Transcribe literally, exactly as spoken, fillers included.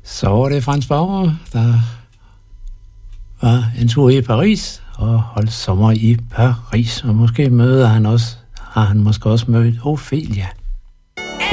Så var det Frans Bauer, der var en tur i Paris og holdt sommer i Paris. Og måske møder han også, har han måske også mødt Ophelia.